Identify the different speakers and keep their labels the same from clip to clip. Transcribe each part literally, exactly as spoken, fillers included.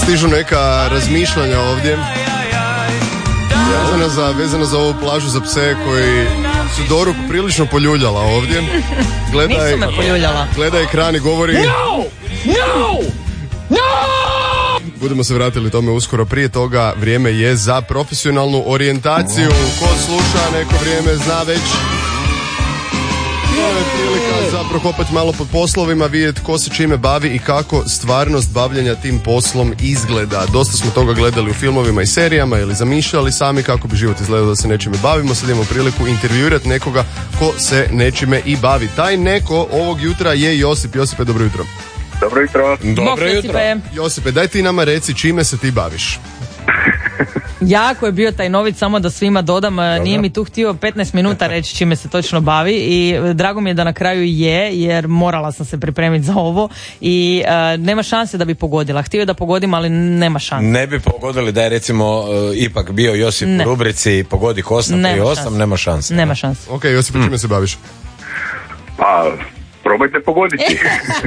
Speaker 1: stižu neka razmišljanja ovdje vezano za, vezano za ovu plažu za pse koji su Doru prilično poljuljala ovdje. Gledaj,
Speaker 2: Nisu me poljuljala.
Speaker 1: Gledaj ekran i govori
Speaker 2: No! No! No!
Speaker 1: Budemo se vratili tome uskoro. Prije toga vrijeme je za profesionalnu orijentaciju. Ko sluša neko vrijeme zna već. Ovo je prilika za prokopati malo po poslovima, vidjeti ko se čime bavi i kako stvarnost bavljenja tim poslom izgleda. Dosta smo toga gledali u filmovima i serijama ili zamišljali sami kako bi život izgledao da se nečime bavimo. Sad imamo priliku intervjuirati nekoga ko se nečime i bavi. Taj neko ovog jutra je Josip. Josipe, dobro jutro.
Speaker 3: Dobro jutro.
Speaker 2: Dobro jutro.
Speaker 1: Josipe, daj ti nama reci čime se ti baviš.
Speaker 2: Jako je bio taj novic, samo da svima dodam, Dobre. Nije mi tu htio petnaest minuta reći čime se točno bavi i drago mi je da na kraju je, jer morala sam se pripremiti za ovo i uh, nema šanse da bi pogodila. Htio je da pogodim, ali nema šanse.
Speaker 4: Ne bi pogodili da je recimo uh, ipak bio Josip ne. u rubrici Pogodih osam i osam, nema šanse.
Speaker 2: Nema šanse.
Speaker 1: Ok, Josip, mm. čime se baviš?
Speaker 3: Pa, probajte pogoditi.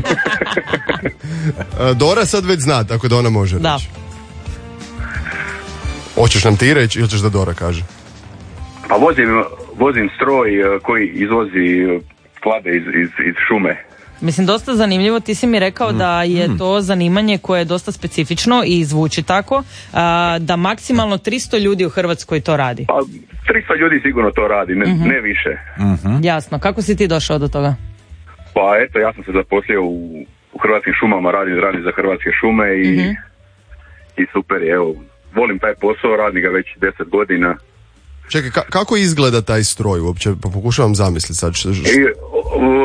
Speaker 1: Dora sad već zna, tako da ona može reći.
Speaker 2: Da.
Speaker 1: Hoćeš nam ti reći ili ćeš da Dora kaže?
Speaker 3: Pa vozim, vozim stroj koji izvozi klade iz, iz, iz šume.
Speaker 2: Mislim, dosta zanimljivo, ti si mi rekao mm. da je mm. to zanimanje koje je dosta specifično i zvuči tako, a, da maksimalno tristo ljudi u Hrvatskoj to radi.
Speaker 3: Pa tristo ljudi sigurno to radi, ne, mm-hmm. ne više.
Speaker 2: Mm-hmm. Jasno, kako si ti došao do toga?
Speaker 3: Pa eto, ja sam se zaposlio u, u Hrvatskim šumama, radim, radim za Hrvatske šume i, mm-hmm. i super je, evo. Volim taj posao, radim ga već deset godina.
Speaker 1: Čekaj, ka- kako izgleda taj stroj uopće? Pa pokušavam zamisliti sad. Š- š-
Speaker 3: I, o,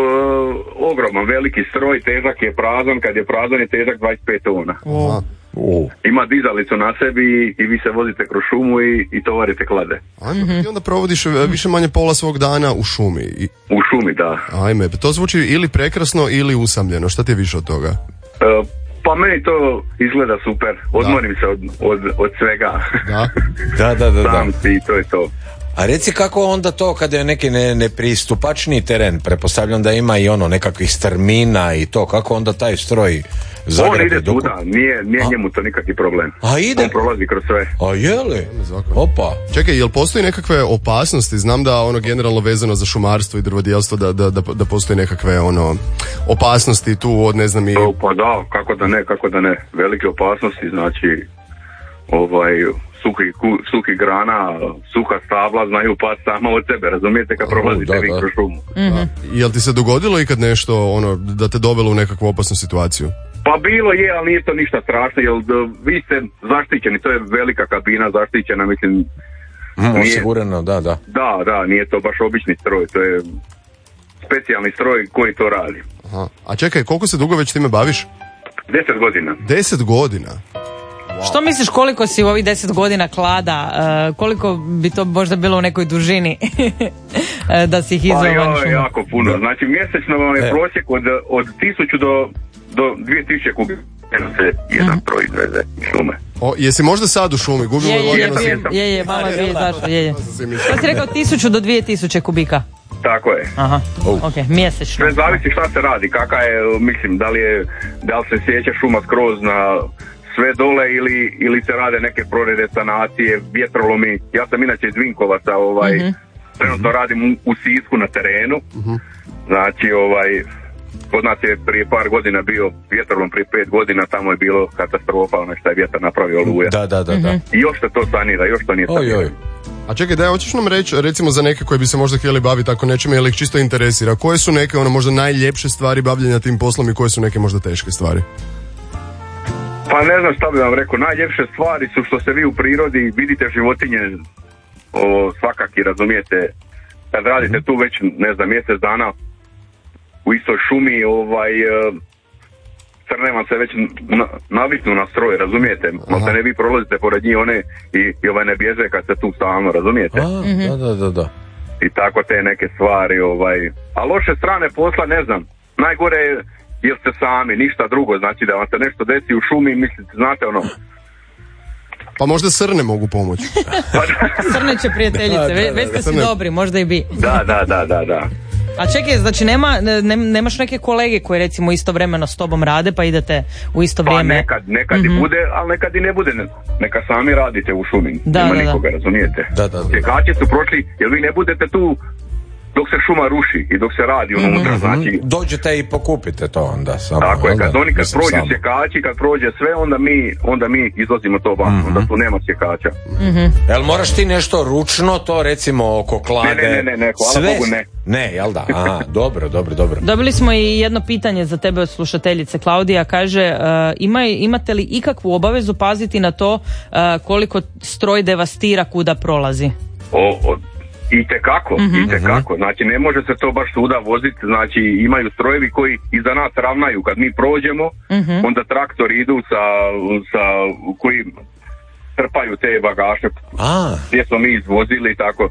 Speaker 3: o, ogroman, veliki stroj, težak je prazan, kad je prazan je težak dvadeset pet tona.
Speaker 1: Aha.
Speaker 4: Uh.
Speaker 3: Ima dizalicu na sebi i vi se vozite kroz šumu i, i tovarite klade.
Speaker 1: Ajme, mm-hmm. ti onda provodiš više manje pola svog dana u šumi. I...
Speaker 3: U šumi, da.
Speaker 1: Ajme, to zvuči ili prekrasno ili usamljeno. Šta ti je više od toga?
Speaker 3: Uh, Pa meni to izgleda super, odmorim da. se od, od, od svega.
Speaker 1: Da,
Speaker 4: da, da, da.
Speaker 3: Sam si i to je to.
Speaker 4: A reci kako onda to kada je neki ne, nepristupačni teren, pretpostavljam da ima i ono nekakvih strmina i to, kako onda taj stroj zagrebe?
Speaker 3: On ide
Speaker 4: dok...
Speaker 3: tuda, nije, nije njemu to nikakvi problem.
Speaker 4: A ide?
Speaker 3: On prolazi kroz sve.
Speaker 4: A je li? Opa.
Speaker 1: Čekaj, jel postoji nekakve opasnosti? Znam da ono generalno vezano za šumarstvo i drvodjelstvo da, da, da, da postoji nekakve ono opasnosti tu od ne znam i...
Speaker 3: Pa da, kako da ne, kako da ne. Velike opasnosti, znači ovaj... Suhi, suhi grana, suha stabla znaju past sama od sebe, razumijete, kad prolazite vi kroz šumu.
Speaker 2: Mm-hmm.
Speaker 1: Jel ti se dogodilo ikad nešto ono da te dovelo u nekakvu opasnu situaciju?
Speaker 3: Pa bilo je, ali nije to ništa strašno, jer vi ste zaštićeni, to je velika kabina zaštićena, mislim...
Speaker 4: Mm, osigurano, da, da.
Speaker 3: Da, da, nije to baš obični stroj, to je specijalni stroj koji to radi.
Speaker 1: Aha. A čekaj, koliko se dugo već time baviš?
Speaker 3: Deset godina.
Speaker 1: Deset godina?
Speaker 2: Wow. Što misliš koliko si u ovih deset godina klada, uh, koliko bi to možda bilo u nekoj dužini da si ih izveo van šume?
Speaker 3: Pa jako puno, znači mjesečno vam je prosjek od, od tisuću do, do dvije tisuće kubika se jedan mm. proizveze šume.
Speaker 1: O, jesi možda sad u šumi? Gubilo
Speaker 2: je, je, je, je, je, mama je zašto, je, je. Pa si rekao tisuću do dvije tisuće kubika?
Speaker 3: Tako je.
Speaker 2: Aha, oh. ok, mjesečno.
Speaker 3: Sve zavisi šta se radi, kaka je, mislim, da li je, da li se sjeća šuma skroz na sve dole ili, ili se rade neke prorede, sanacije, vjetrolomi. Ja sam inače iz Vinkovaca, ovaj, mm-hmm. trenutno radim u, u Sisku na terenu. Mm-hmm. Znači, ovaj, kod nas je prije par godina bio vjetrolom, prije pet godina, tamo je bilo katastrofa, ono što je vjetar napravio oluja.
Speaker 4: Da, da, da, da.
Speaker 3: I još se to sanira, još to nije sanira.
Speaker 4: Oj, oj.
Speaker 1: A čekaj, daj, hoćeš nam reći, recimo za neke koji bi se možda htjeli baviti tako nečime, ili ih čisto interesira, koje su neke ono možda najljepše stvari bavljenja tim poslom i koje su neke možda teške stvari?
Speaker 3: Pa ne znam šta bi vam rekao, najljepše stvari su što se vi u prirodi vidite životinje o, svakaki, razumijete, kad radite tu već, ne znam, mjesec dana u istoj šumi, ovaj, crne vam se već na, naviknu na stroj, razumijete, možda ne vi prolazite pored njih one i, i ovaj ne bježe kad se tu stalno, razumijete.
Speaker 4: A, da, da, da, da.
Speaker 3: I tako te neke stvari, ovaj, a loše strane posla, ne znam, najgore je jer ste sami, ništa drugo, znači da vam se nešto desi u šumi, mislite, znate ono...
Speaker 1: Pa možda srne mogu pomoći.
Speaker 2: Srne će prijateljice, već ste si dobri, možda i bi.
Speaker 3: Da, da, da, da, da.
Speaker 2: A čekaj, znači nema, ne, nemaš neke kolege koji recimo istovremeno s tobom rade pa idete u isto
Speaker 3: pa
Speaker 2: vrijeme?
Speaker 3: Pa nekad, nekad mm-hmm. i bude, ali nekad i ne bude. Neka sami radite u šumi.
Speaker 2: Da,
Speaker 3: nema
Speaker 2: da,
Speaker 3: nikoga,
Speaker 2: da.
Speaker 3: razumijete?
Speaker 4: Da, da, da.
Speaker 3: Sjekači su prošli, jer vi ne budete tu dok se šuma ruši i dok se radi unutra, mm-hmm. znači...
Speaker 4: Dođete i pokupite to onda. Samo,
Speaker 3: tako je, kad oni kad
Speaker 4: Mislim,
Speaker 3: prođu
Speaker 4: samo.
Speaker 3: sjekači, kad prođe sve, onda mi, onda mi izlazimo to van, mm-hmm. onda tu nema sjekača.
Speaker 2: Mm-hmm.
Speaker 4: Jel moraš ti nešto ručno to recimo oko klade?
Speaker 3: Ne, ne, ne, ne, hvala
Speaker 4: sve...
Speaker 3: Bogu ne.
Speaker 4: Ne, jel da? Aha, dobro, dobro, dobro.
Speaker 2: Dobili smo i jedno pitanje za tebe od slušateljice. Klaudija kaže, uh, ima, imate li ikakvu obavezu paziti na to uh, koliko stroj devastira kuda prolazi?
Speaker 3: O, o, itekako,
Speaker 2: mm-hmm.
Speaker 3: itekako. Znači ne može se to baš svuda voziti, znači imaju strojevi koji iza nas ravnaju. Kad mi prođemo, mm-hmm. onda traktori idu sa, sa koji trpaju te bagaže.
Speaker 4: A.
Speaker 3: Gdje smo mi izvozili i tako.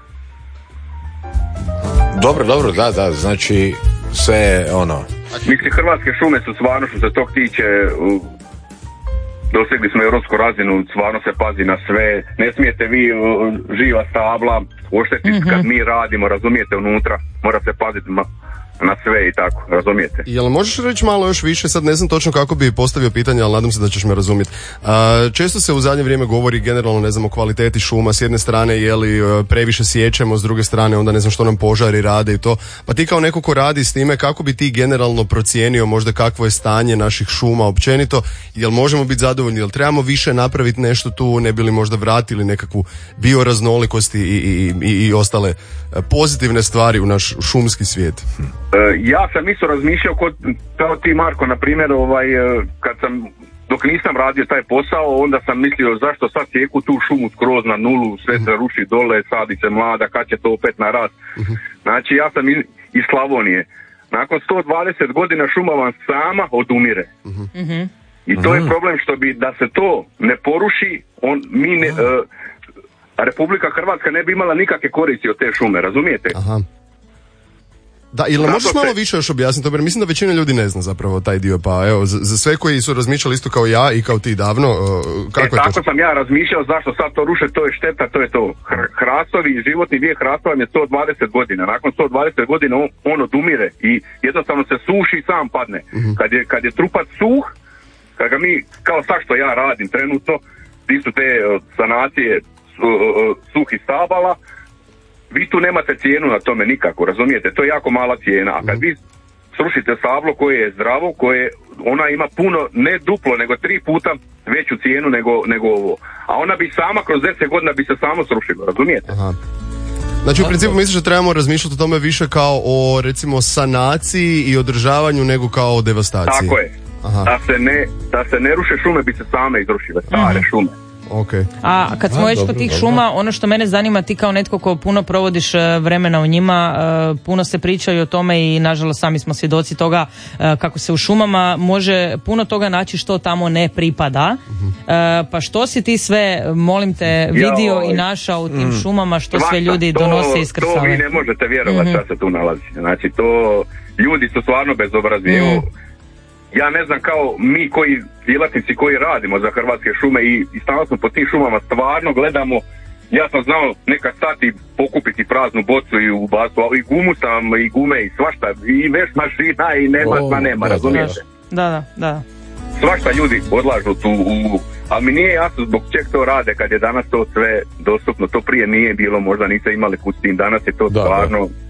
Speaker 4: Dobro, dobro, da, da, znači sve ono...
Speaker 3: Mislim, Hrvatske šume su stvarno što se tog tiče... Uh, dosegli smo europsku razinu, stvarno se pazi na sve, ne smijete vi uh, živa stabla oštetiti mm-hmm. kad mi radimo, razumijete, unutra, mora se paziti ma, na sve i tako, razumijete.
Speaker 1: Jel možeš reći malo još više, sad ne znam točno kako bi postavio pitanje, ali nadam se da ćeš me razumjeti. Uh, često se u zadnje vrijeme govori generalno, ne znam, o kvaliteti šuma, s jedne strane je li uh, previše siječemo, s druge strane onda ne znam što nam požari rade i to, pa ti kao neko ko radi s time, kako bi ti generalno procijenio možda kakvo je stanje naših šuma općenito, jel možemo biti zadovoljni, jel trebamo više napraviti nešto tu, ne bi li možda vratili nekakvu bioraznolikost i, i, i, i ostale pozitivne stvari u naš šumski svijet? Hm.
Speaker 3: Ja sam isto razmišljao kod, kao ti Marko, na primjer, ovaj, kad sam, dok nisam radio taj posao, onda sam mislio zašto sad sjeku tu šumu skroz na nulu, sve se ruši dole, sadi se mlada, kad će to opet narast. Uh-huh. Znači ja sam iz, iz Slavonije. Nakon sto dvadeset godina šuma vam sama odumire. Uh-huh. I to uh-huh. je problem što bi, da se to ne poruši, on, mi ne, uh-huh. uh, Republika Hrvatska ne bi imala nikakve koristi od te šume, razumijete? Aha.
Speaker 1: Da, ili možeš malo više još objasniti, jer mislim da većina ljudi ne zna zapravo taj dio, pa evo, za, za sve koji su razmišljali isto kao ja i kao ti davno, kako
Speaker 3: e,
Speaker 1: je to?
Speaker 3: Tako sam ja razmišljao, zašto sad to ruše, to je šteta, to je to. Hrastovi, životni vijek hrastova je sto dvadeset godina, nakon sto dvadeset godina on, on odumire i jednostavno se suši i sam padne. Uh-huh. Kad je, kad je trupac suh, kad ga mi, kao sad što ja radim trenutno, ti su te uh, sanacije uh, uh, suhih stabala, vi tu nemate cijenu na tome nikako, razumijete, to je jako mala cijena, a kad vi srušite stablo koje je zdravo, koje ona ima puno, ne duplo, nego tri puta veću cijenu nego, nego ovo, a ona bi sama kroz deset godina bi se samo srušila, razumijete?
Speaker 1: Aha. Znači u principu misliš da trebamo razmišljati o tome više kao o recimo sanaciji i održavanju nego kao o devastaciji?
Speaker 3: Tako je, da se, ne, da se ne ruše šume bi se same izrušile, stare mm. šume.
Speaker 1: Okay.
Speaker 2: A kad smo već kod tih šuma, ono što mene zanima, ti kao netko ko puno provodiš vremena u njima, puno se pričaju o tome i nažalost sami smo svjedoci toga kako se u šumama može puno toga naći što tamo ne pripada. Uh-huh. Pa što si ti sve, molim te, vidio ja, i našao u tim mm. šumama, što Svaka, sve ljudi
Speaker 3: to,
Speaker 2: donose i iskrcave?
Speaker 3: To vi ne možete vjerovati mm-hmm. da se tu nalazi. Znači to, ljudi su stvarno bezobrazni. Mm. Evo, ja ne znam kao mi koji djelatnici koji radimo za Hrvatske šume i, i stalno smo po tim šumama stvarno gledamo, ja sam znao nekad stati pokupiti praznu bocu i u basu, i gumu sam i gume i svašta, i veš mašina i nema, oh, nema, da, razumijete?
Speaker 2: Da, da, da.
Speaker 3: Svašta ljudi odlažu tu, u, ali mi nije jasno zbog čeg to rade kad je danas to sve dostupno, to prije nije bilo, možda niste imali kud s tim, danas je to da, stvarno... Da.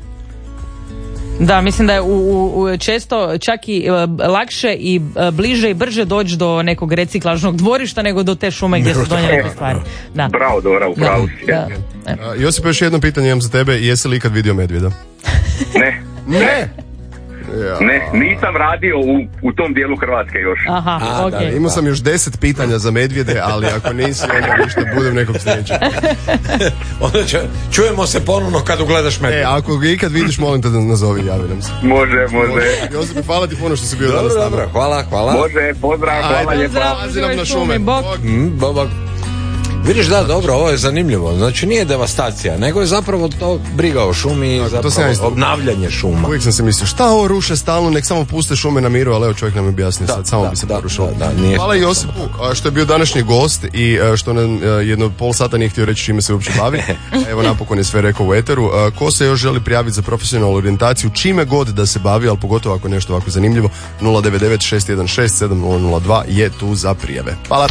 Speaker 2: Da, mislim da je u, u, često čak i uh, lakše i uh, bliže i brže doći do nekog reciklažnog dvorišta nego do te šume gdje su donijeli neke stvari. Da.
Speaker 3: Bravo, Dora, upravo si.
Speaker 2: Da, da.
Speaker 1: Uh, Josip, još jedno pitanje imam za tebe, jesi li ikad vidio medvjeda?
Speaker 3: Ne.
Speaker 1: Ne? Ja.
Speaker 3: Ne, nisam radio u, u tom dijelu Hrvatske još.
Speaker 2: Aha,
Speaker 1: A,
Speaker 2: okay.
Speaker 1: da, imao sam još deset pitanja za medvjede, ali ako nisi, onda ništa, budem nekog sljedećeg.
Speaker 4: Onda će, čujemo se ponovno kad ugledaš medvjede.
Speaker 1: E, ako ga ikad vidiš, molim te da nazovi, javi nam se.
Speaker 3: Može, može.
Speaker 1: Josip, hvala ti puno što si bio
Speaker 4: dobro,
Speaker 1: danas.
Speaker 4: Dobro, hvala, hvala.
Speaker 3: Može, pozdrav, hvala lijepo.
Speaker 2: Pozdrav,
Speaker 1: Pazi nam na šume.
Speaker 2: Bog.
Speaker 4: Mm, bog, bog. Vidiš, da, dobro, ovo je zanimljivo. Znači nije devastacija, nego je zapravo to briga o šumi i zapravo obnavljanje šuma.
Speaker 1: Uvijek sam se mislio, šta ovo ruše stalno, nek samo puste šume na miru, ali evo čovjek nam je objasnio sad, samo
Speaker 4: da,
Speaker 1: bi se
Speaker 4: da,
Speaker 1: porušilo.
Speaker 4: Da, da, nije...
Speaker 1: Hvala Josipu što je bio današnji gost i što nam jedno pol sata nije htio reći čime se uopće bavi. Evo napokon je sve rekao u eteru. Ko se još želi prijaviti za profesionalnu orijentaciju, čime god da se bavi, ali pogotovo ako je nešto ovako zanimljivo, nula devet devet šest jedan šest sedam nula nula dva je tu za prijave. Hvala.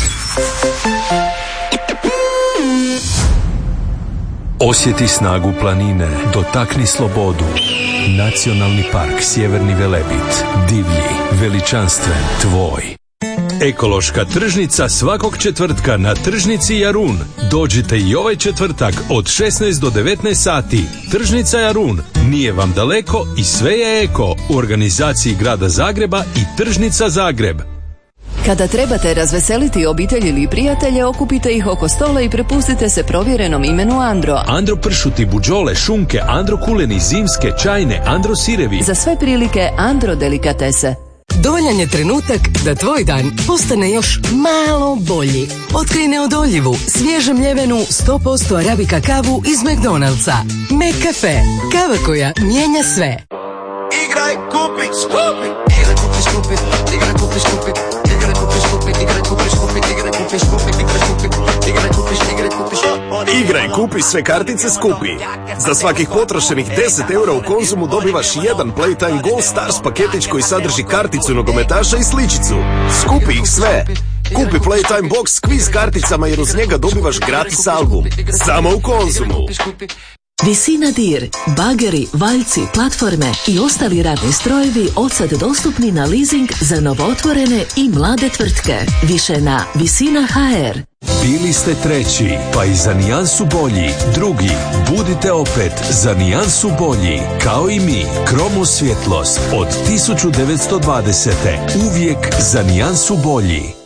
Speaker 5: Osjeti snagu planine, dotakni slobodu. Nacionalni park Sjeverni Velebit, divlji, veličanstven, tvoj. Ekološka tržnica svakog četvrtka na tržnici Jarun. Dođite i ovaj četvrtak od šesnaest do devetnaest sati. Tržnica Jarun, nije vam daleko i sve je eko. U organizaciji Grada Zagreba i Tržnica Zagreb.
Speaker 6: Kada trebate razveseliti obitelj ili prijatelje, okupite ih oko stola i prepustite se provjerenom imenu Andro.
Speaker 5: Andro pršuti, buđole, šunke, Andro kuleni, zimske, čajne, Andro sirevi.
Speaker 6: Za sve prilike Andro delikatese.
Speaker 7: Dovoljan je trenutak da tvoj dan postane još malo bolji. Otkrij neodoljivu, svježe mljevenu sto posto arabika kavu iz McDonald'sa. McCafe. Kava koja mijenja sve.
Speaker 8: Igraj, kupi, skupi. Igraj, kupi, skupi. Igraj, kupi, skupi. Igraj, kupi, skupi. Igraj, kupi, skupi. Igraj, kupi, skupi. Igraj, kupi, igraj, kupi, igraj, kupi.
Speaker 9: Igraj, kupi sve kartice skupi. Za svakih potrošenih deset eura u Konzumu dobivaš jedan Playtime Gold Stars paketić koji sadrži karticu nogometaša i sličicu. Skupi ih sve. Kupi Playtime Box s kviz karticama jer uz njega dobivaš gratis album. Samo u Konzumu.
Speaker 6: Visina dir, bageri, valjci, platforme i ostali radni strojevi odsad dostupni na leasing za novootvorene i mlade tvrtke. Više na Visina ha er.
Speaker 5: Bili ste treći, pa i za nijansu bolji. Drugi, budite opet za nijansu bolji. Kao i mi, Kromo svjetlost od tisuću devetsto dvadesete. Uvijek za nijansu bolji.